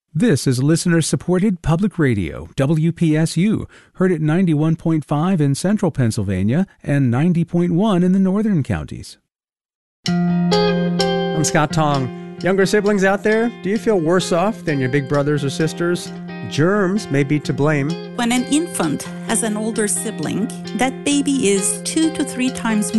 This is listener-supported public radio, WPSU, heard at 91.5 in central Pennsylvania and 90.1 in the northern counties. I'm Scott Tong. Younger siblings out there, do you feel worse off than your big brothers or sisters? Germs may be to blame. When an infant has an older sibling, that baby is 2 to 3 times